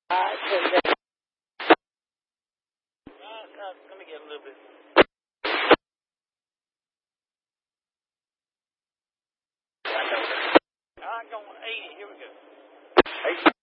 Let me get a little bit. I'm going 80. Here we go. 80.